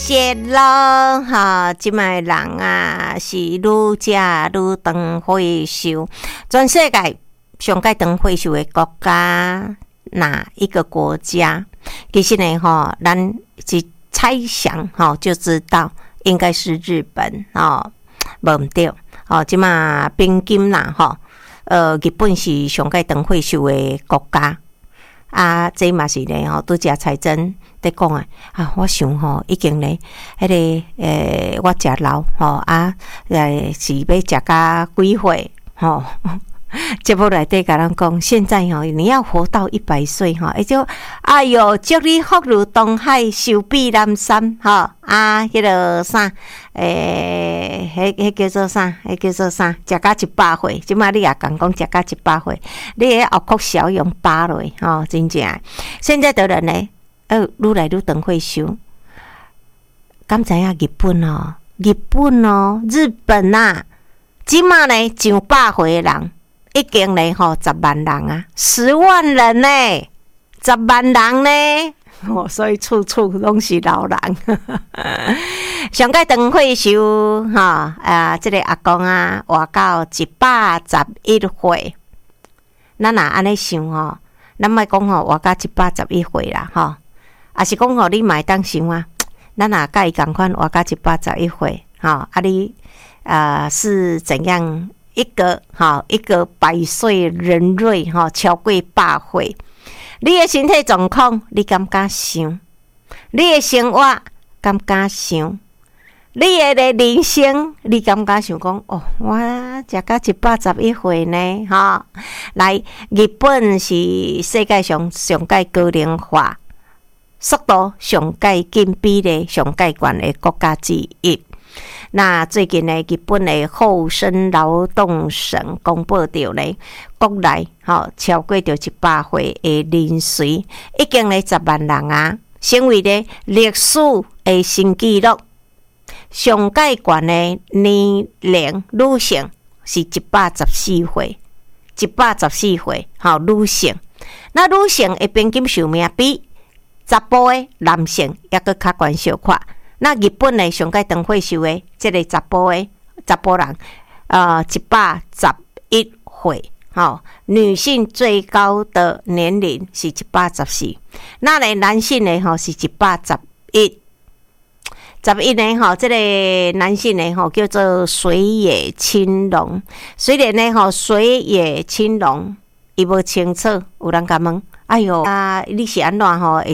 节咯，哈！即卖人啊是愈食愈长岁寿，全世界上界长岁寿的国家哪一个国家？其实呢，咱是猜想就知道应该是日本无毋对即马平均啦日本是上界长岁寿的国家啊，这嘛是呢拄则财政在讲我想已经呢迄个我食老是要食到几岁节目内底甲咱讲，现在你要活到100岁就哎哟，祝你福如东海，寿比南山迄个啥迄叫做啥？迄叫做啥？食到100岁，即马你也讲食到100岁，你迄后哭笑容巴落真正。现在的人呢，愈来愈长岁寿。敢知影日本日本啊，即马呢上100岁的人。已经呢10万人啊，10万人呢，10万人呢，所以处处拢是老人。上界长岁寿这个阿公啊，活到111岁。咱若安尼想咱莫讲活到111岁啦也是讲你嘛会当想咱若甲伊共款活到111岁你是怎样？一个100岁人瑞超过100岁，你的身体状况你敢想？你的生活敢想？你的人生你敢想讲我食到111岁呢来，日本是世界上上界高龄化速度上界紧比例上界悬的国家之一。那最近呢，日本的厚生劳动省公布到呢，国内超过着100岁的人数，已经呢10万人啊，成为呢历史的新纪录。上界悬的年龄女性是114岁，114岁女性。那女性的平均寿命比查甫的男性也搁较悬小可。那日本呢上界长岁寿的这个查甫人111岁女性最高的年龄是114，那呢男性呢是111呢这个男性呢叫做水野青龙。虽然呢水野青龙伊无清楚，有人甲问哎哟你是安怎会